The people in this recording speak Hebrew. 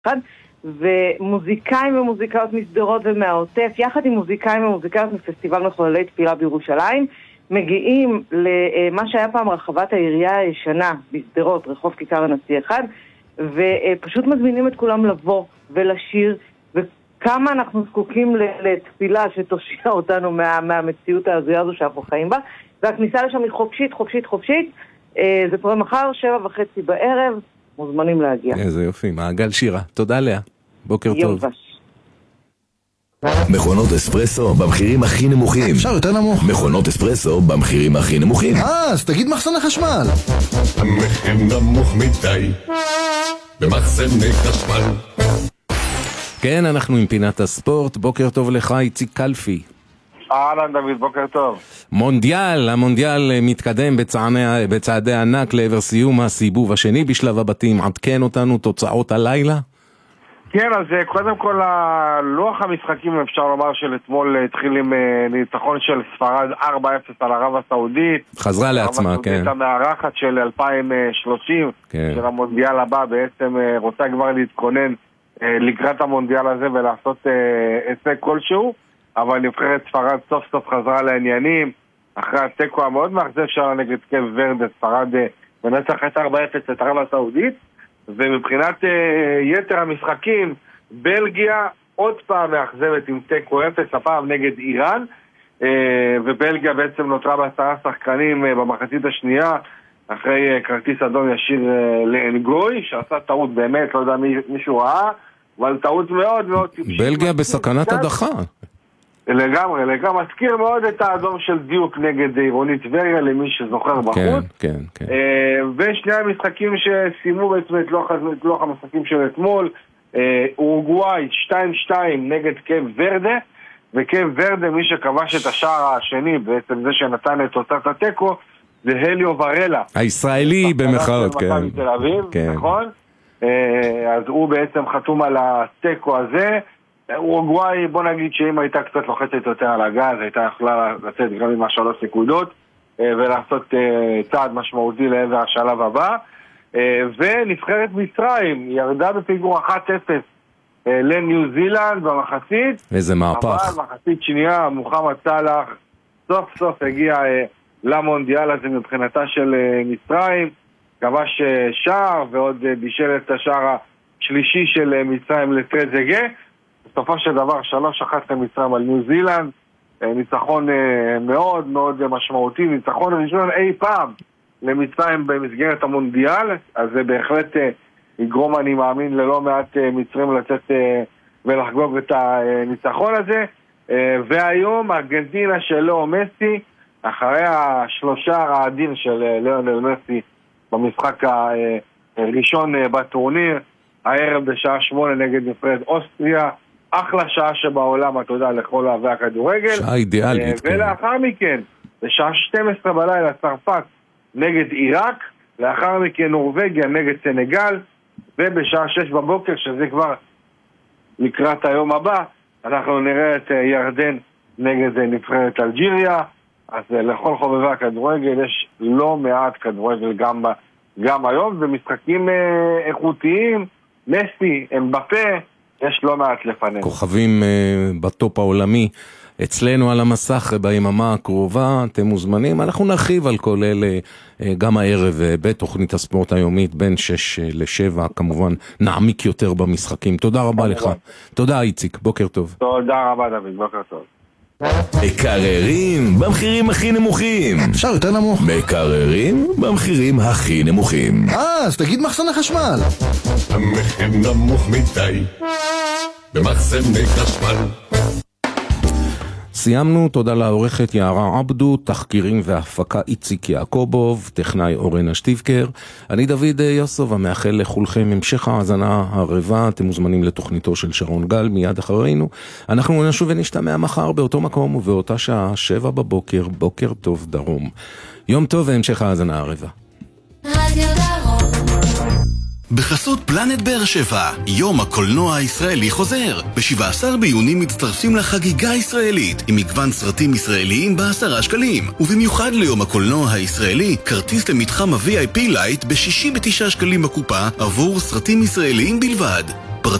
אחד, ומוזיקאים ומוזיקאיות מסדרות ומהעוטף, יחד עם מוזיקאים ומוזיקאיות מפסטיבל מחוללי תפילה בירושלים, מגיעים למה שהיה פעם רחבת העירייה הישנה בסדרות, רחוב כיכר הנשיא 1, ופשוט מזמינים את כולם לבוא ולשיר, וכמה אנחנו זקוקים לתפילה שתושיע אותנו מהמציאות ההזויה הזו שאנחנו חיים בה, והכניסה לשם היא חופשית, חופשית, חופשית. זה קורה מחר, 7:30 בערב, מוזמנים להגיע. איזה יופי, מעגל שירה. תודה לאה, בוקר טוב. מכונות אספרסו במחירים הכי נמוכים. אפשר יותר נמוך. מכונות אספרסו במחירים הכי נמוכים. אז תגיד מחסן החשמל. המחיר נמוך מדי במחסני חשמל. כן, אנחנו עם פינת הספורט. בוקר טוב לך, איציק קלפי. אהלן דוד, בוקר טוב. המונדיאל מתקדם בצעדי ענק לעבר סיום הסיבוב השני בשלב הבתים. עדכן אותנו תוצאות הלילה? כן, אז קודם כל לוח המשחקים אפשר לומר של אתמול התחיל עם ניצחון של ספרד 4-0 על ערב הסעודית. חזרה לעצמה, כן. ערב הסעודית המארחת של 2030, כן. של המונדיאל הבא, בעצם רוצה כבר להתכונן לקראת המונדיאל הזה ולעשות הישג כלשהו, אבל נבחרת ספרד סוף סוף חזרה לעניינים, אחרי התיקו המאוד מאכזב שלה נגד קייב ורדה, ספרד מנצחת 4-0 את ערב הסעודית, ומבחינת יתר המשחקים, בלגיה עוד פעם מאכזבת עם תיקו 0, הפעם נגד איראן, ובלגיה בעצם נותרה ב10 שחקנים במחצית השנייה, אחרי כרטיס אדום ישיר לאנגוי, שעשה טעות באמת, לא יודע מישהו ראה, אבל טעות מאוד מאוד טיפשית. בלגיה בסכנת הדחה. לגמרי, מזכיר מאוד את האדום של דיוק נגד עירוני טבריה, למי שזוכר בחוץ. כן. ושני המשחקים שסיימו בעצם את לוח המשחקים של אתמול, אורוגוואי 2-2 נגד קייב ורדה, וקייב ורדה, מי שכבש את השער השני, בעצם זה שנתן את תוצאת התיקו, זה הליו ורלה. הישראלי במחאות, כן. תל אביב, נכון? אז הוא בעצם חתום על התיקו הזה. אורוגוואי, בוא נגיד שאם הייתה קצת לוחצת יותר על הגז, הייתה יכולה לצאת גם עם 3 נקודות ולעשות צעד משמעותי לעבר השלב הבא. ונבחרת מצרים ירדה בפיגור 1-0 לניו זילנד במחצית. איזה מהפך. אבל מחצית שנייה, מוחמד סלאח סוף סוף הגיע למונדיאל הזה מבחינתה של מצרים, כבש שער ועוד בישל את השער השלישי של מצרים לטרזגה. בסופו של דבר 3-1 למצרים על ניו זילנד, ניצחון מאוד מאוד משמעותי, ניצחון ראשון אי פעם למצרים במסגרת המונדיאל, אז זה בהחלט יגרום, אני מאמין, ללא מעט מצרים לצאת ולחגוג את הניצחון הזה. והיום ארגנטינה של לאו מסי, אחרי השלושה האדיר של ליאונל מסי במשחק הראשון בטורניר, הערב בשעה 8 נגד נבחרת אוסטריה, אחלה שעה שבעולם, אתה יודע, לכל אוהבי הכדורגל. שעה אידיאלית. ולאחר מכן, בשעה 12 בלילה, צרפת נגד עיראק, לאחר מכן נורווגיה נגד סנגל, ובשעה 6 בבוקר, שזה כבר לקראת היום הבא, אנחנו נראה את ירדן נגד נבחרת אלג'יריה. אז לכל חובבי הכדורגל יש לא מעט כדורגל גם היום, ומשחקים איכותיים, מסי, אמבפה, יש לא מעט לפנינו. כוכבים בטופ העולמי אצלנו על המסך ביממה הקרובה, אתם מוזמנים. אנחנו נרחיב על כל אלה גם הערב בתוכנית הספורט היומית בין 6 ל-7, כמובן נעמיק יותר במשחקים. תודה רבה לך. תודה איציק, בוקר טוב. תודה רבה דוד, בוקר טוב. מקררים במחירים הכי נמוכים. אפשר יותר נמוך. מקררים במחירים הכי נמוכים. אז תגיד מחסן החשמל. המחיר נמוך מדי במחסני חשמל. סיימנו, תודה לעורכת יערה עבדו, תחקירים והפקה איציק יעקובוב, טכנאי אורן אשטיבקר. אני דוד יוסוב, המאחל לכולכם המשך האזנה הרבה. אתם מוזמנים לתוכניתו של שרון גל מיד אחרינו. אנחנו נשוב ונשתמע מחר באותו מקום ובאותה שעה 7 בבוקר, בוקר טוב דרום. יום טוב והמשך האזנה הרבה. רדיו דרום. בחסות פלנט באר שבע, יום הקולנוע הישראלי חוזר. ב-17 ביוני מצטרפים לחגיגה ישראלית עם מגוון סרטים ישראליים ב10 שקלים. ובמיוחד ליום הקולנוע הישראלי, כרטיס למתחם ה-VIP לייט ב-69 שקלים בקופה עבור סרטים ישראליים בלבד.